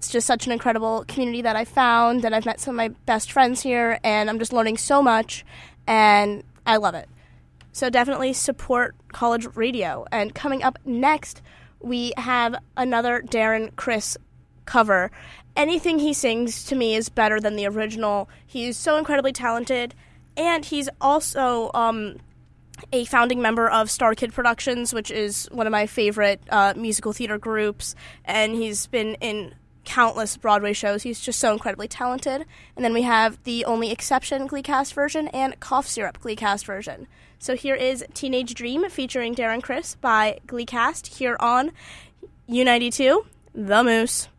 it's just such an incredible community that I found, and I've met some of my best friends here, and I'm just learning so much, and I love it. So definitely support college radio. And coming up next, we have another Darren Criss cover. Anything he sings to me is better than the original. He's so incredibly talented, and he's also a founding member of Star Kid Productions, which is one of my favorite musical theater groups, and he's been in countless Broadway shows. He's just so incredibly talented. And then we have the Only Exception Gleecast version and Cough Syrup Gleecast version. So here is Teenage Dream featuring Darren Criss by Gleecast here on U92, The Moose.